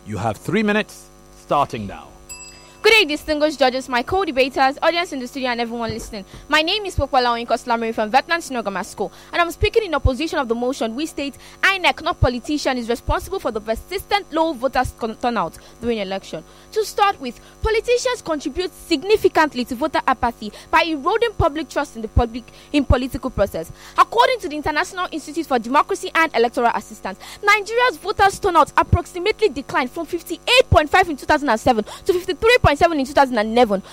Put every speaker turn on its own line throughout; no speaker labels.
You have 3 minutes starting now.
Good day, distinguished judges, my co-debaters, audience in the studio, and everyone listening. My name is Pokwala Oyinkoslamiri from Veteran Senior Grammar School, and I'm speaking in opposition of the motion which states INEC, not politician, is responsible for the persistent low voters turnout during election. To start with, politicians contribute significantly to voter apathy by eroding public trust in the political process. According to the International Institute for Democracy and Electoral Assistance, Nigeria's voters turnout approximately declined from 58.5 in 2007 to 53.7 in 2011,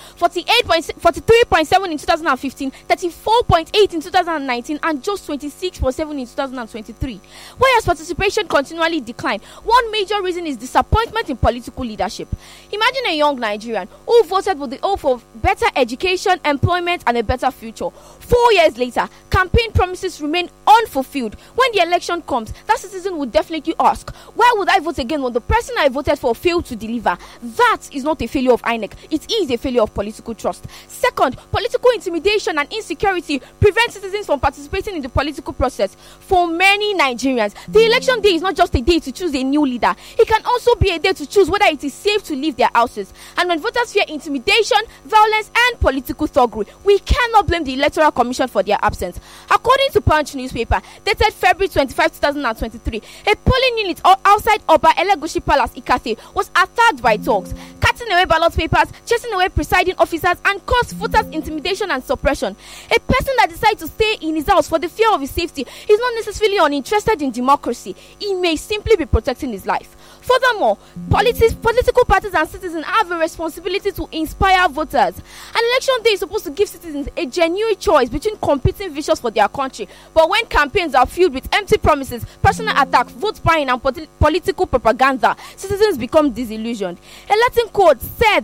43.7 in 2015, 34.8 in 2019, and just 26.7 in 2023. Whereas participation continually declined, one major reason is disappointment in political leadership. Imagine a young Nigerian who voted with the hope of better education, employment, and a better future. 4 years later, campaign promises remain unfulfilled. When the election comes, that citizen would definitely ask, why would I vote again when the person I voted for failed to deliver? That is not a failure of INEC. It is a failure of political trust. Second, political intimidation and insecurity prevent citizens from participating in the political process. For many Nigerians, the election day is not just a day to choose a new leader. It can also be a day to choose whether it is safe to leave their houses. And when voters fear intimidation, violence, and political thuggery, we cannot blame the Electoral Commission for their absence. According to Punch newspaper, dated February 25, 2023, a polling unit outside Oba Elegushi Palace, Ikate, was attacked by thugs, cutting away ballot papers, chasing away presiding officers, and caused voters intimidation and suppression. A person that decides to stay in his house for the fear of his safety is not necessarily uninterested in democracy. He may simply be protecting his life. Furthermore, political parties and citizens have a responsibility to inspire voters. An election day is supposed to give citizens a genuine choice between competing visions for their country. But when campaigns are filled with empty promises, personal attacks, vote buying, and political propaganda, citizens become disillusioned. A Latin quote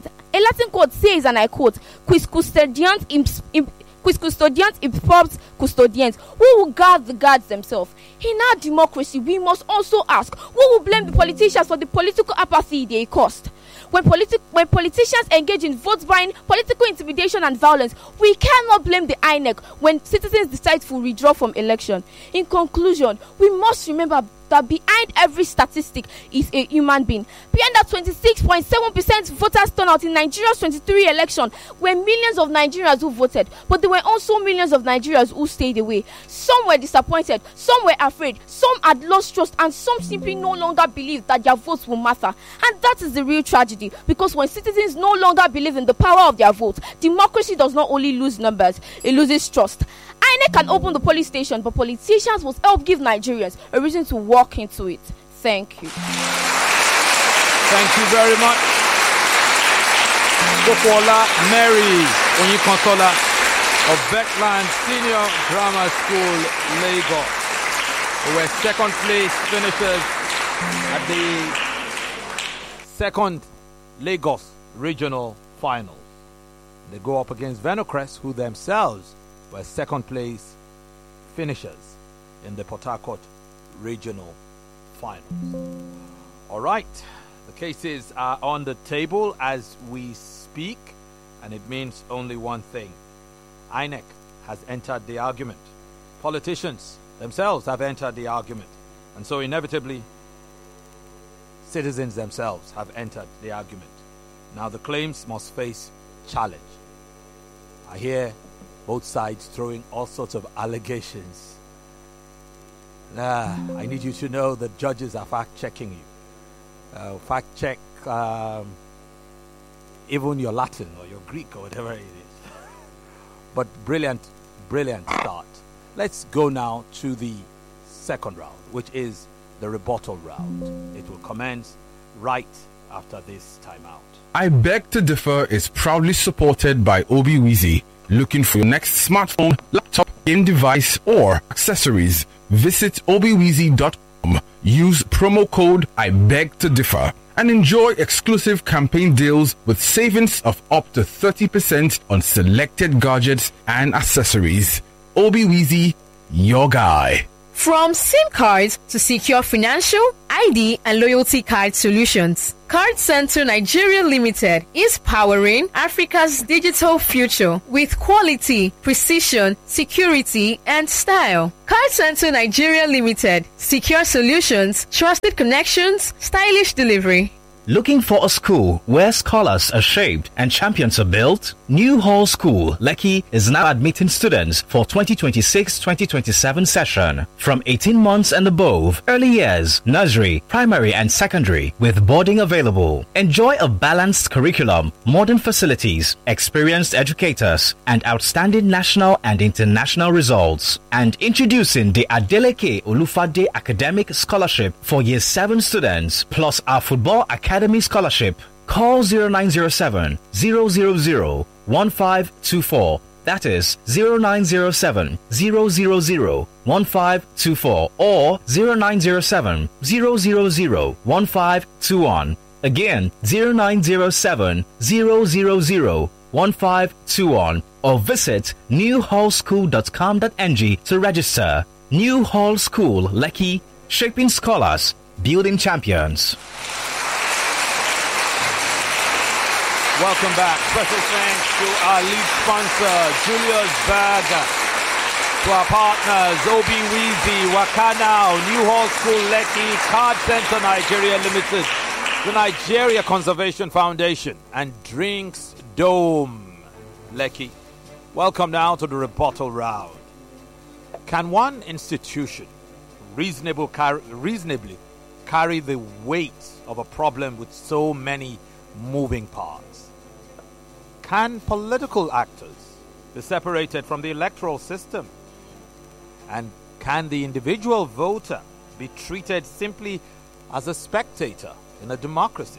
says, and I quote, "Quis custodians improves custodians," who will guard the guards themselves. In our democracy, we must also ask, who will blame the politicians for the political apathy they caused? When politicians engage in vote buying, political intimidation, and violence, we cannot blame the INEC when citizens decide to withdraw from election. In conclusion, we must remember that behind every statistic is a human being. Behind that 26.7% voters turnout in Nigeria's 23 election were millions of Nigerians who voted, but there were also millions of Nigerians who stayed away. Some were disappointed, some were afraid, some had lost trust, and some simply no longer believed that their votes will matter. And that is the real tragedy, because when citizens no longer believe in the power of their vote, democracy does not only lose numbers, it loses trust. INEC can open the polling station, but politicians must help give Nigerians a reason to walk into it. Thank you.
Thank you very much. Pokwala Mary Oyinkoslamiri of Veteran Senior Grammar School, Lagos. They were second place finishers at the second Lagos Regional Finals. They go up against Venocrest, who themselves were second place finishers in the Port Harcourt Regional Finals. All right, the cases are on the table as we speak, and it means only one thing. INEC has entered the argument. Politicians themselves have entered the argument. And so inevitably, citizens themselves have entered the argument. Now the claims must face challenge. I hear both sides throwing all sorts of allegations. I need you to know that judges are fact-checking you. Fact-check even your Latin or your Greek or whatever it is. But brilliant start. Let's go now to the second round, which is the rebuttal round. It will commence right after this timeout.
I Beg to Differ is proudly supported by Obiwizi. Looking for your next smartphone, laptop, game device, or accessories? Visit obiwizi.com. Use promo code I Beg to Differ and enjoy exclusive campaign deals with savings of up to 30% on selected gadgets and accessories. Obiwizi, your guy.
From SIM cards to secure financial, ID, and loyalty card solutions, Card Center Nigeria Limited is powering Africa's digital future with quality, precision, security, and style. Card Center Nigeria Limited. Secure solutions, trusted connections, stylish delivery.
Looking for a school where scholars are shaped and champions are built? New Hall School, Lekki, is now admitting students for 2026-2027 session from 18 months and above, early years, nursery, primary and secondary, with boarding available. Enjoy a balanced curriculum, modern facilities, experienced educators, and outstanding national and international results. And introducing the Adeleke Olufade Academic Scholarship for Year 7 students, plus our Football Academy Scholarship. Call 0907 000 1524. That is 0907 000 1524 or 0907 000 1521. Again, 0907 000 1521 or visit newhallschool.com.ng to register. New Hall School, Lekki, shaping scholars, building champions.
Welcome back. Special thanks to our lead sponsor, Julius Berger. To our partners, Obi Weezy, Wakanao, New Hall School, Lekki, Card Center Nigeria Limited, the Nigeria Conservation Foundation, and Drinks Dome, Lekki. Welcome now to the rebuttal round. Can one institution reasonably carry the weight of a problem with so many moving parts? Can political actors be separated from the electoral system? And can the individual voter be treated simply as a spectator in a democracy?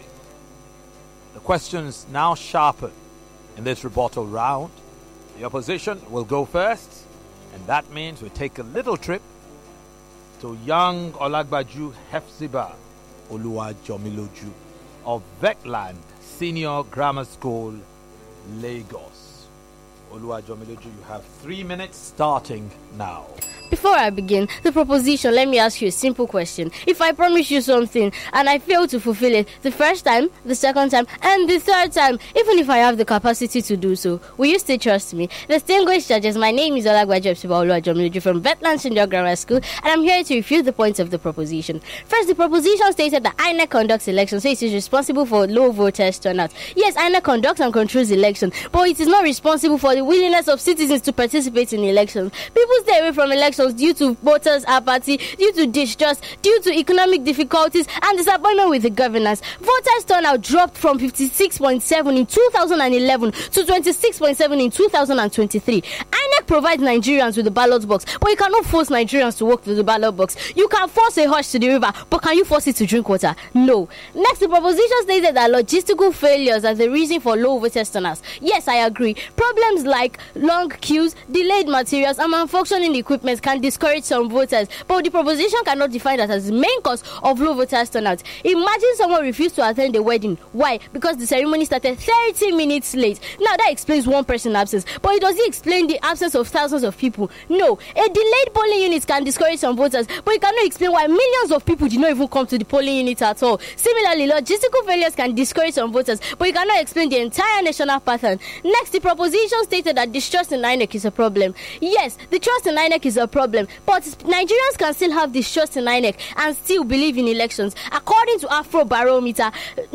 The questions now sharpen in this rebuttal round. The opposition will go first, and that means we take a little trip to young Olagbaju Hefziba Oluwajomiloju of Vetland Senior Grammar School, Lagos. Oluwajomiloju, you have 3 minutes starting now.
Before I begin the proposition, let me ask you a simple question. If I promise you something and I fail to fulfill it the first time, the second time, and the third time, even if I have the capacity to do so, will you still trust me? Distinguished judges, my name is Olagbaju Hefziba Oluwajomiloju from Vetland Senior Grammar School, and I'm here to refute the points of the proposition. First, the proposition stated that INEC conducts elections, so it is responsible for low voters turnout. Yes, INEC conducts and controls elections, but it is not responsible for the willingness of citizens to participate in elections. People stay away from elections due to voters' apathy, due to distrust, due to economic difficulties and disappointment with the governance. Voters' turnout dropped from 56.7 in 2011 to 26.7 in 2023. INEC provides Nigerians with the ballot box, but you cannot force Nigerians to walk through the ballot box. You can force a horse to the river, but can you force it to drink water? No. Next, the proposition stated that logistical failures are the reason for low voters' turnout. Yes, I agree. Problems like long queues, delayed materials, and malfunctioning equipment can discourage some voters, but the proposition cannot define that as the main cause of low voters turnout. Imagine someone refused to attend the wedding. Why? Because the ceremony started 30 minutes late. Now that explains one person's absence, but it doesn't explain the absence of thousands of people. No, a delayed polling unit can discourage some voters, but it cannot explain why millions of people did not even come to the polling unit at all. Similarly, logistical failures can discourage some voters, but it cannot explain the entire national pattern. Next, the proposition stated that distrust in INEC is a problem. Yes, the trust in INEC is a problem, but Nigerians can still have distrust in INEC and still believe in elections. According to Afrobarometer,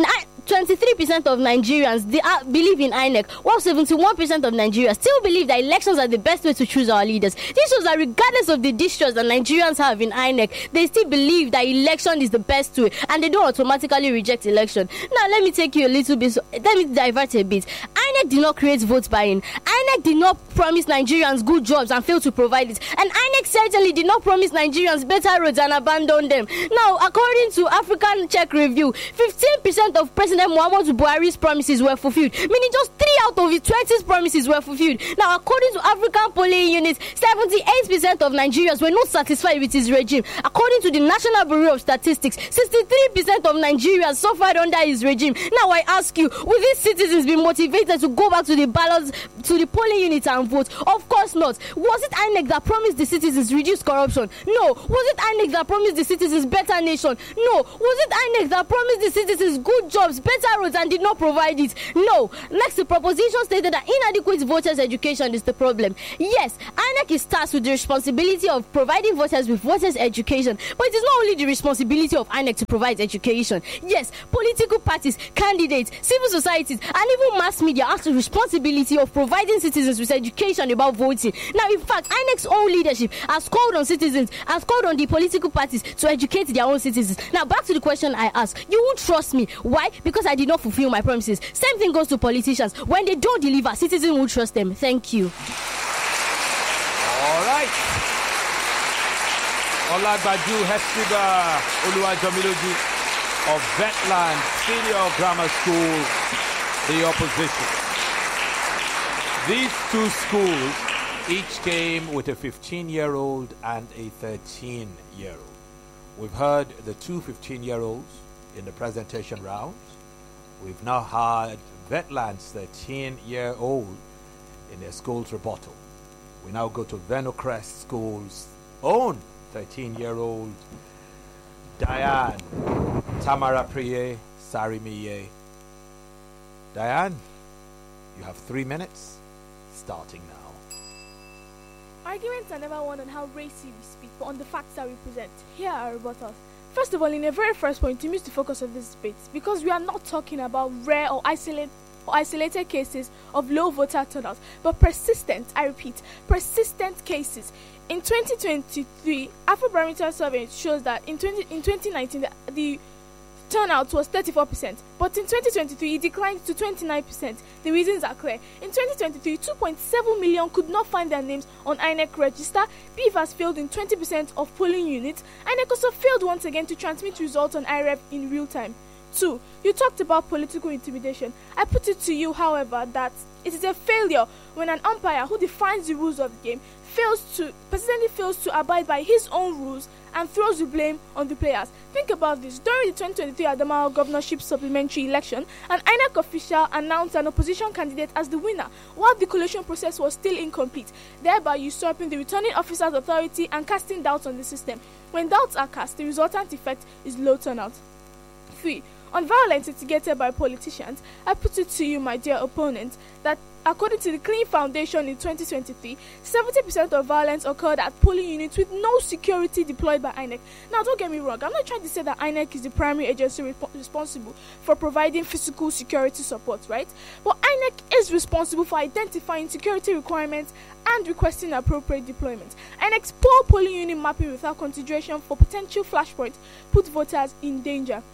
23% of Nigerians believe in INEC, while 71% of Nigerians still believe that elections are the best way to choose our leaders. This shows that regardless of the distrust that Nigerians have in INEC, they still believe that election is the best way and they don't automatically reject election. Now let me take you a little bit, let me divert a bit. INEC did not create vote buying. INEC did not promise Nigerians good jobs and fail to provide it. And INEC certainly did not promise Nigerians better roads and abandon them. Now, according to African Check Review, 15% of President Muhammadu Buhari's promises were fulfilled, meaning just 3 out of his 20 promises were fulfilled. Now, according to African polling units, 78% of Nigerians were not satisfied with his regime. According to the National Bureau of Statistics, 63% of Nigerians suffered under his regime. Now, I ask you, will these citizens be motivated to go back to the ballots, to the polling units and vote? Of course not. Was it INEC that promised the citizens reduce corruption? No. Was it INEC that promised the citizens better nation? No. Was it INEC that promised the citizens good jobs, better roads, and did not provide it? No. Next, the proposition stated that inadequate voters' education is the problem. Yes, INEC is tasked with the responsibility of providing voters with voters' education, but it is not only the responsibility of INEC to provide education. Yes, political parties, candidates, civil societies, and even mass media have the responsibility of providing citizens with education about voting. Now, in fact, INEC's own leadership has called on citizens, has called on the political parties to educate their own citizens. Now, back to the question I asked. You won't trust me. Why? Because I did not fulfill my promises. Same thing goes to politicians. When they don't deliver, citizens won't trust them. Thank you.
All right. Olagbaju Hesiba Oluwajamiloju of Vetland Senior Grammar School, the opposition. These two schools each came with a 15-year-old and a 13-year-old. We've heard the two 15-year-olds in the presentation rounds. We've now heard Vetland's 13-year-old in their school's rebuttal. We now go to Venocrest School's own 13-year-old, Diane Tamara Priye Sarimiye. Diane, you have 3 minutes, starting now.
Arguments are never won on how racy we speak, but on the facts that we present. Here are rebuttals. First of all, in the very first point, you missed the focus of this debate because we are not talking about rare or isolated cases of low voter turnout, but persistent, I repeat, persistent cases. In 2023, Afrobarometer survey shows that in 2019, the turnout was 34%, but in 2023 it declined to 29%. The reasons are clear. In 2023, 2.7 million could not find their names on INEC register. BIF has failed in 20% of polling units. INEC also failed once again to transmit results on IREV in real time. 2. You talked about political intimidation. I put however, that it is a failure when an umpire who defines the rules of the game persistently fails to abide by his own rules and throws the blame on the players. Think about this. During the 2023 Adamawa governorship supplementary election, an INEC official announced an opposition candidate as the winner while the collation process was still incomplete, thereby usurping the returning officer's authority and casting doubts on the system. When doubts are cast, the resultant effect is low turnout. 3. On violence instigated by politicians, I put it to you, my dear opponent, that according to the Clean Foundation in 2023, 70% of violence occurred at polling units with no security deployed by INEC. Now, don't get me wrong, I'm not trying to say that INEC is the primary agency responsible for providing physical security support, right? But INEC is responsible for identifying security requirements and requesting appropriate deployment. INEC's poor polling unit mapping without consideration for potential flashpoints put voters in danger.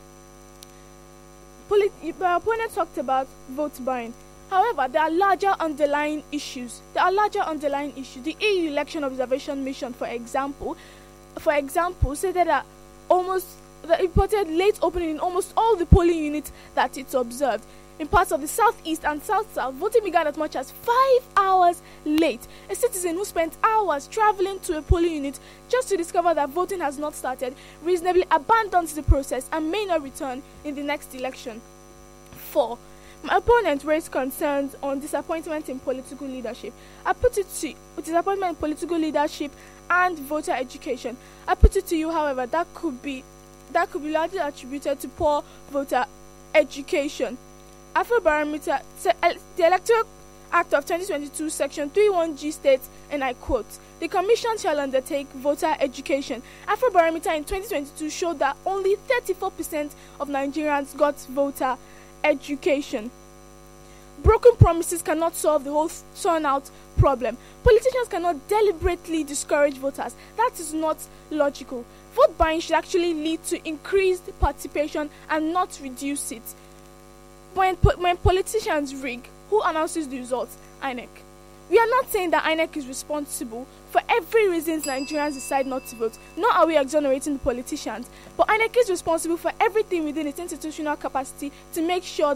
My opponent talked about vote buying. However, there are larger underlying issues. The EU Election Observation Mission, for example, stated that it reported late opening in almost all the polling units that it's observed. In parts of the southeast and south-south, voting began as much as 5 hours late. A citizen who spent hours traveling to a polling unit just to discover that voting has not started reasonably abandons the process and may not return in the next election. 4. My opponent raised concerns on disappointment in political leadership. I put it to disappointment in political leadership and voter education. I put it to you, however, that could be largely attributed to poor voter education. Afrobarometer, the Electoral Act of 2022, Section 31G states, and I quote, "The Commission shall undertake voter education." Afrobarometer in 2022 showed that only 34% of Nigerians got voter education. Broken promises cannot solve the whole turnout problem. Politicians cannot deliberately discourage voters. That is not logical. Vote buying should actually lead to increased participation and not reduce it. When politicians rig, who announces the results? INEC. We are not saying that INEC is responsible for every reason Nigerians decide not to vote, nor are we exonerating the politicians, but INEC is responsible for everything within its institutional capacity to make sure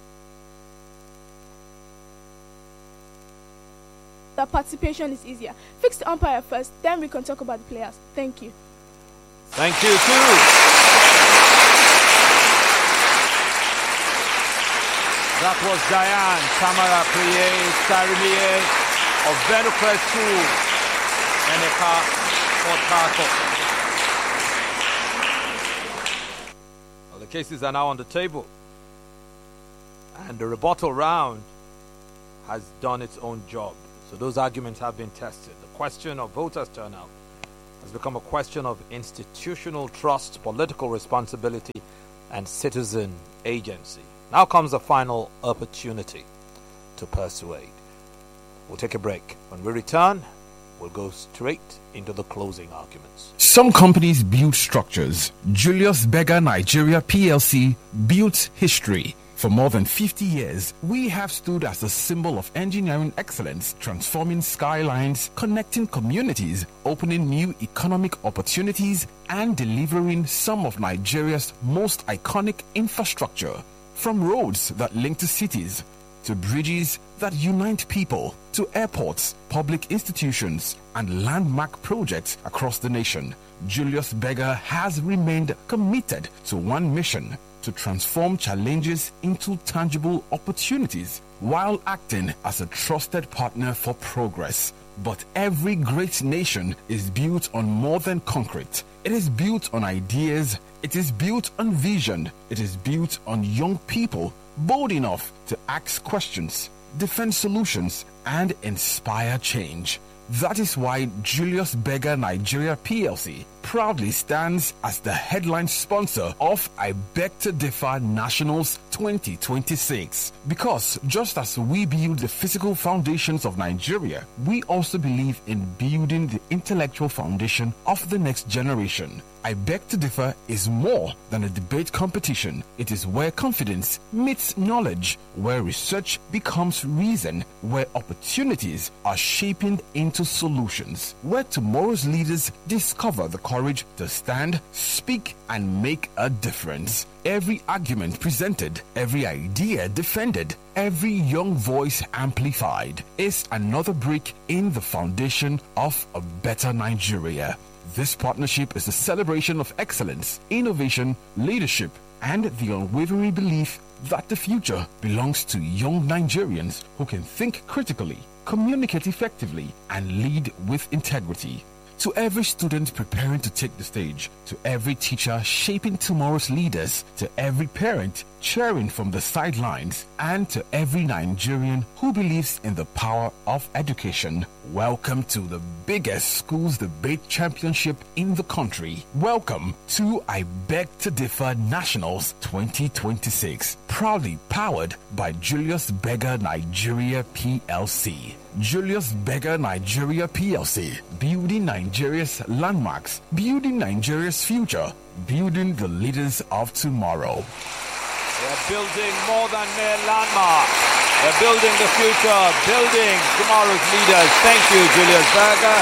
that participation is easier. Fix the umpire first, then we can talk about the players. Thank you.
Thank you too. That was Diane Tamara Priye Sarimie of Venocrest School, Eneka, Port Harcourt. Well, the cases are now on the table, and the rebuttal round has done its own job. So those arguments have been tested. The question of voters' turnout has become a question of institutional trust, political responsibility, and citizen agency. Now comes the final opportunity to persuade. We'll take a break. When we return, we'll go straight into the closing arguments.
Some companies build structures. Julius Berger Nigeria PLC built history. For more than 50 years, we have stood as a symbol of engineering excellence, transforming skylines, connecting communities, opening new economic opportunities, and delivering some of Nigeria's most iconic infrastructure. From roads that link to cities, to bridges that unite people, to airports, public institutions, and landmark projects across the nation, Julius Berger has remained committed to one mission: to transform challenges into tangible opportunities while acting as a trusted partner for progress. But every great nation is built on more than concrete. It is built on ideas, it is built on vision, it is built on young people bold enough to ask questions, defend solutions, and inspire change. That is why Julius Berger Nigeria PLC proudly stands as the headline sponsor of I Beg to Differ Nationals 2026. Because just as we build the physical foundations of Nigeria, we also believe in building the intellectual foundation of the next generation. I Beg to Differ is more than a debate competition. It is where confidence meets knowledge, where research becomes reason, where opportunities are shaping into solutions, where tomorrow's leaders discover the courage to stand, speak, and make a difference. Every argument presented, every idea defended, every young voice amplified is another brick in the foundation of a better Nigeria. This partnership is a celebration of excellence, innovation, leadership, and the unwavering belief that the future belongs to young Nigerians who can think critically, communicate effectively, and lead with integrity. To every student preparing to take the stage, to every teacher shaping tomorrow's leaders, to every parent cheering from the sidelines, and to every Nigerian who believes in the power of education, welcome to the biggest schools debate championship in the country. Welcome to I Beg to Differ Nationals 2026, proudly powered by Julius Berger Nigeria PLC. Julius Berger Nigeria PLC, building Nigeria's landmarks, building Nigeria's future, building the leaders of tomorrow.
We're building more than mere landmarks. We're building the future, building tomorrow's leaders. Thank you, Julius Berger,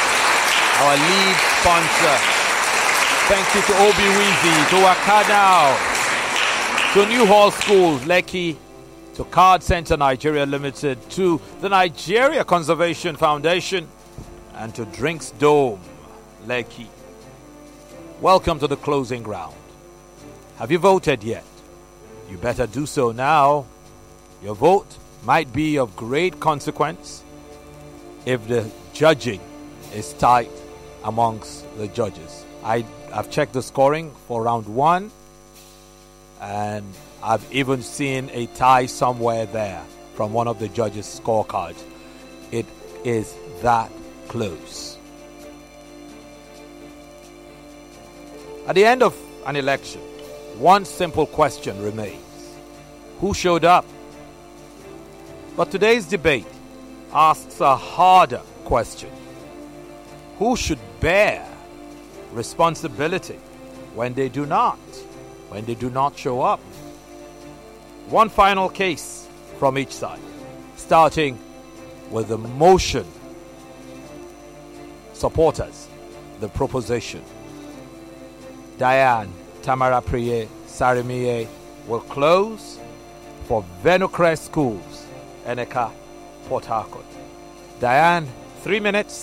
our lead sponsor. Thank you to Obi Wizi, to Wakadao, to New Hall School, Lekki, to Card Center Nigeria Limited, to the Nigeria Conservation Foundation, and to Drinks Dome, Lekki. Welcome to the closing round. Have you voted yet? You better do so now. Your vote might be of great consequence if the judging is tight amongst the judges. I've checked the scoring for round one, and I've even seen a tie somewhere there from one of the judges' scorecards. It is that close. At the end of an election, one simple question remains: who showed up? But today's debate asks a harder question: who should bear responsibility when they do not show up? One final case from each side, starting with the motion supporters, the proposition. Diane Tamara Priye Sarimie will close for Venocrest Schools, Eneka, Port Harcourt. Diane, 3 minutes.